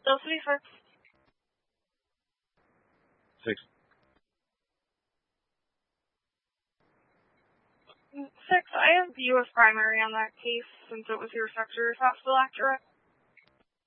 Bill City 6. 6. 6, I have the U.S. primary on that case since it was your sector. Is that still accurate?